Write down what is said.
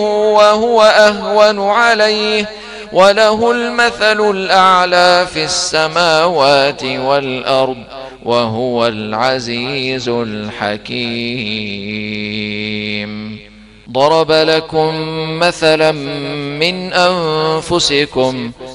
وهو أهون عليه، وله المثل الأعلى في السماوات والأرض، وهو العزيز الحكيم. ضرب لكم مثلا من أنفسكم